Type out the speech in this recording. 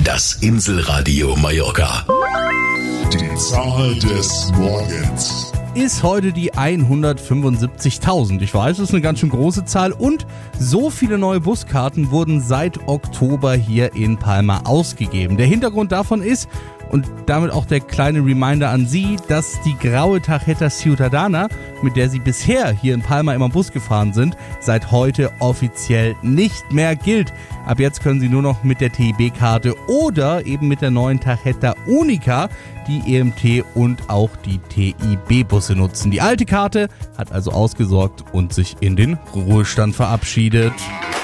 Das Inselradio Mallorca. Die Zahl des Morgens ist heute die 175.000. Ich weiß, das ist eine ganz schön große Zahl und so viele neue Buskarten wurden seit Oktober hier in Palma ausgegeben. Der Hintergrund davon ist, und damit auch der kleine Reminder an Sie, dass die graue Tarjeta Ciudadana, mit der Sie bisher hier in Palma immer Bus gefahren sind, seit heute offiziell nicht mehr gilt. Ab jetzt können Sie nur noch mit der TIB-Karte oder eben mit der neuen Tarjeta Unica die EMT und auch die TIB-Busse nutzen. Die alte Karte hat also ausgesorgt und sich in den Ruhestand verabschiedet.